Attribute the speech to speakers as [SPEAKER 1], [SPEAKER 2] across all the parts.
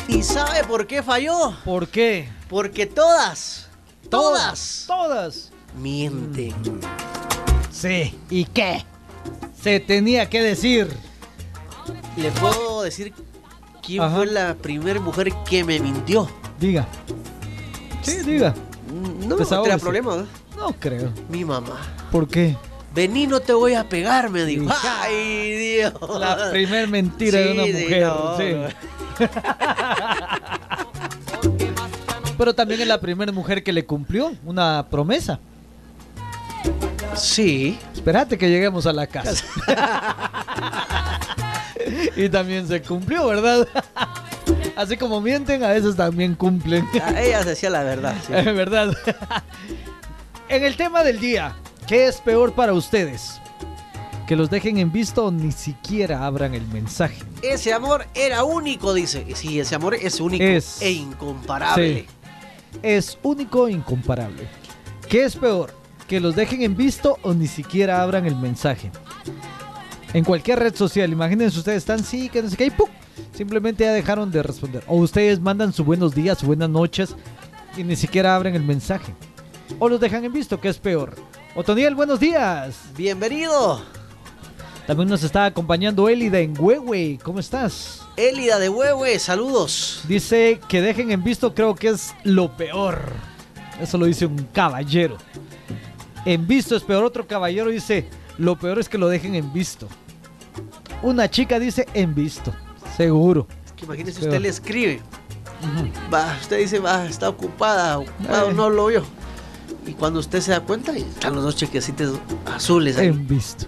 [SPEAKER 1] ¿Y sabe por qué falló?
[SPEAKER 2] ¿Por qué?
[SPEAKER 1] Porque todas mienten.
[SPEAKER 2] Sí, ¿y qué? Se tenía que decir.
[SPEAKER 1] ¿Le puedo decir quién
[SPEAKER 2] Ajá.
[SPEAKER 1] fue la primera mujer que me mintió?
[SPEAKER 2] Diga. Sí, diga.
[SPEAKER 1] No me
[SPEAKER 2] Desahógese.
[SPEAKER 1] tendrá problema, ¿eh?
[SPEAKER 2] No creo.
[SPEAKER 1] Mi mamá.
[SPEAKER 2] ¿Por qué?
[SPEAKER 1] Vení, no te voy a pegar, me dijo.
[SPEAKER 2] Hija.
[SPEAKER 1] ¡Ay, Dios!
[SPEAKER 2] La primer mentira de una
[SPEAKER 1] Sí,
[SPEAKER 2] mujer.
[SPEAKER 1] no,
[SPEAKER 2] Sí.
[SPEAKER 1] no.
[SPEAKER 2] Pero también es la primera mujer que le cumplió una promesa.
[SPEAKER 1] Sí.
[SPEAKER 2] Espérate que lleguemos a la casa. Y también se cumplió, ¿verdad? Así como mienten, a veces también cumplen.
[SPEAKER 1] Ella decía la verdad. Sí.
[SPEAKER 2] Es verdad. En el tema del día, ¿qué es peor para ustedes? ¿Que los dejen en visto o ni siquiera abran el mensaje?
[SPEAKER 1] Ese amor era único, dice. Sí, ese amor es único
[SPEAKER 2] Es.
[SPEAKER 1] e incomparable.
[SPEAKER 2] Sí. Es único e incomparable. ¿Qué es peor? ¿Que los dejen en visto o ni siquiera abran el mensaje? En cualquier red social, imagínense ustedes están sí, que no sé qué, y ¡pum! Simplemente ya dejaron de responder. O ustedes mandan sus buenos días, sus buenas noches y ni siquiera abren el mensaje. O los dejan en visto, ¿qué es peor? Otoniel, buenos días.
[SPEAKER 1] Bienvenido.
[SPEAKER 2] También nos está acompañando Elida en Huehue. ¿Cómo estás?
[SPEAKER 1] Elida de Huehue, saludos.
[SPEAKER 2] Dice que dejen en visto, creo que es lo peor. Eso lo dice un caballero. En visto es peor. Otro caballero dice, lo peor es que lo dejen en visto. Una chica dice en visto. Seguro.
[SPEAKER 1] Que imagínese,
[SPEAKER 2] Peor.
[SPEAKER 1] usted le escribe. Va, usted dice, va, está ocupado, no lo vio. Y cuando usted se da cuenta, están los dos chequecitos azules ahí.
[SPEAKER 2] En visto.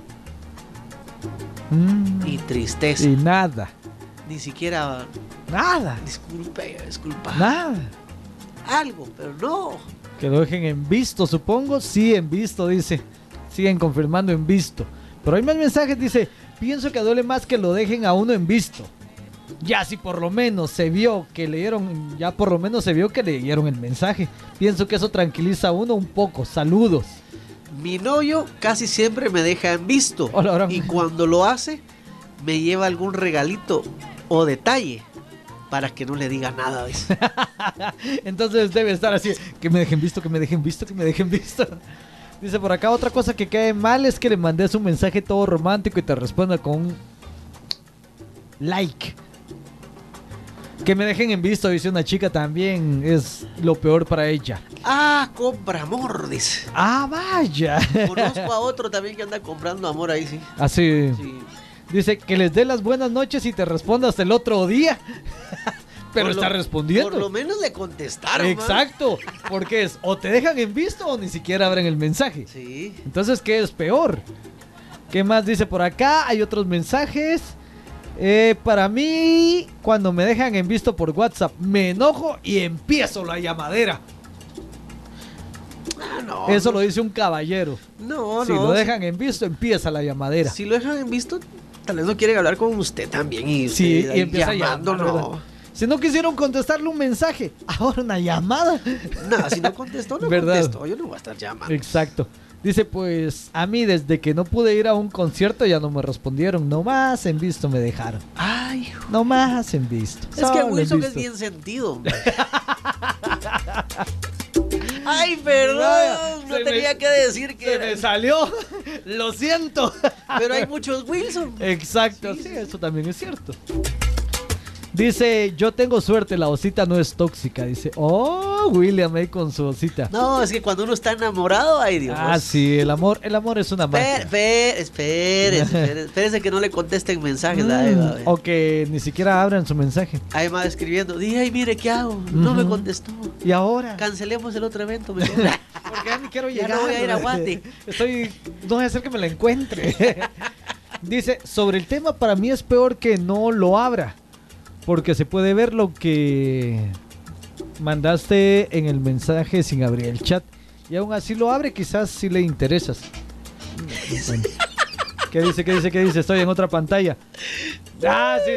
[SPEAKER 1] Y tristeza.
[SPEAKER 2] Y nada.
[SPEAKER 1] Ni siquiera,
[SPEAKER 2] Nada.
[SPEAKER 1] disculpa.
[SPEAKER 2] Nada.
[SPEAKER 1] Algo, pero no.
[SPEAKER 2] Que lo dejen en visto, supongo. Sí, en visto, dice. Siguen confirmando en visto. Pero hay más mensajes, dice. Pienso que duele más que lo dejen a uno en visto. Ya si por lo menos se vio que leyeron, ya por lo menos se vio que leyeron el mensaje. Pienso que eso tranquiliza a uno un poco. Saludos.
[SPEAKER 1] Mi novio casi siempre me deja en visto.
[SPEAKER 2] Hola, ahora-
[SPEAKER 1] Y cuando lo hace, me lleva algún regalito o detalle para que no le diga nada. Dice.
[SPEAKER 2] Entonces debe estar así. Que me dejen visto, que me dejen visto, que me dejen visto. Dice por acá, otra cosa que cae mal es que le mandes un mensaje todo romántico y te responda con un like. Que me dejen en visto, dice una chica, también es lo peor para ella.
[SPEAKER 1] Ah, compra amor, dice.
[SPEAKER 2] Ah, vaya.
[SPEAKER 1] Conozco a otro también que anda comprando amor ahí, sí.
[SPEAKER 2] Así.
[SPEAKER 1] Sí.
[SPEAKER 2] Dice que les dé las buenas noches y te respondas el otro día. Pero
[SPEAKER 1] Por
[SPEAKER 2] está
[SPEAKER 1] lo-
[SPEAKER 2] respondiendo.
[SPEAKER 1] Por lo menos le contestaron.
[SPEAKER 2] Exacto. Porque es o te dejan en visto o ni siquiera abren el mensaje.
[SPEAKER 1] Man. Sí.
[SPEAKER 2] Entonces, ¿qué es peor? ¿Qué más dice por acá? Hay otros mensajes. Para mí, cuando me dejan en visto por WhatsApp, me enojo y empiezo la llamadera.
[SPEAKER 1] Ah, no.
[SPEAKER 2] Eso lo dice un caballero.
[SPEAKER 1] No,
[SPEAKER 2] Si
[SPEAKER 1] no.
[SPEAKER 2] lo dejan en visto, empieza la llamadera.
[SPEAKER 1] Si lo dejan en visto, tal vez no quieren hablar con usted también. Y
[SPEAKER 2] Sí,
[SPEAKER 1] usted
[SPEAKER 2] y
[SPEAKER 1] ahí
[SPEAKER 2] empieza a
[SPEAKER 1] llamando,
[SPEAKER 2] llamar, ¿verdad?
[SPEAKER 1] no.
[SPEAKER 2] Si no quisieron contestarle un mensaje, ahora una llamada.
[SPEAKER 1] Nada, si no contestó, no
[SPEAKER 2] ¿Verdad?
[SPEAKER 1] contestó. Yo no voy a estar llamando.
[SPEAKER 2] Exacto. Dice, pues, a mí desde que no pude ir a un concierto ya no me respondieron. Nomás en visto me dejaron.
[SPEAKER 1] Ay,
[SPEAKER 2] Nomás en visto.
[SPEAKER 1] es que
[SPEAKER 2] Solo en
[SPEAKER 1] Wilson es
[SPEAKER 2] visto.
[SPEAKER 1] bien sentido. hombre. Ay, perdón.
[SPEAKER 2] Vaya,
[SPEAKER 1] No
[SPEAKER 2] se
[SPEAKER 1] tenía
[SPEAKER 2] me-
[SPEAKER 1] que decir que
[SPEAKER 2] Se me salió. Lo siento.
[SPEAKER 1] Pero hay muchos Wilson.
[SPEAKER 2] Exacto, sí, eso también es cierto. Dice, yo tengo suerte, la osita no es tóxica. Dice, oh, William ahí con su osita.
[SPEAKER 1] No, es que cuando uno está enamorado, ay Dios.
[SPEAKER 2] Ah, sí, el amor es una magia.
[SPEAKER 1] Espérese que no le contesten mensajes. Ay, va,
[SPEAKER 2] O que ni siquiera abran su mensaje.
[SPEAKER 1] ahí va escribiendo. Dije, ay, mire, ¿qué hago? No me
[SPEAKER 2] Ujú.
[SPEAKER 1] contestó.
[SPEAKER 2] Y ahora,
[SPEAKER 1] Cancelemos el otro evento. mejor.
[SPEAKER 2] porque ya ni quiero
[SPEAKER 1] Ya
[SPEAKER 2] llegar.
[SPEAKER 1] no voy a ir a Guate.
[SPEAKER 2] No voy a hacer que me la encuentre. Dice, sobre el tema, para mí es peor que no lo abra. Porque se puede ver lo que mandaste en el mensaje sin abrir el chat. Y aún así lo abre, quizás si le interesas. Bueno. ¿Qué dice? Estoy en otra pantalla. Ah, sí.